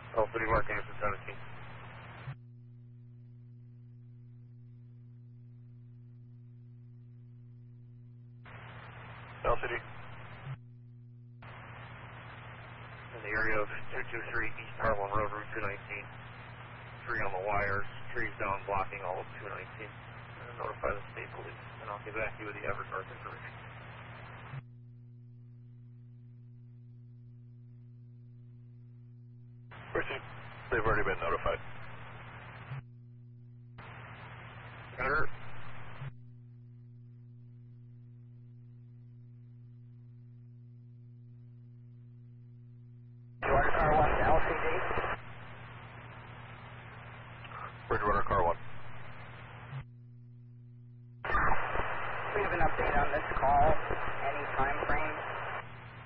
Oh, City Mark Anderson 17. Bell City. In the area of 223 East Harlem Road, Route 219. Tree on the wires, trees down blocking all of 219. Notify the state police, and I'll get back to you with the Evernorth information. Received. They've already been notified. Gunner. Car 1 LCD.